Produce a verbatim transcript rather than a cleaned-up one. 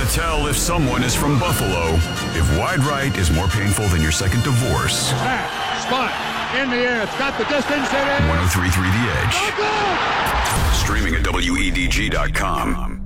tell if someone is from Buffalo. If wide right is more painful than your second divorce. Pass, spot, in the air. It's got the distance. It is. one oh three point three The Edge. Streaming at W E D G dot com.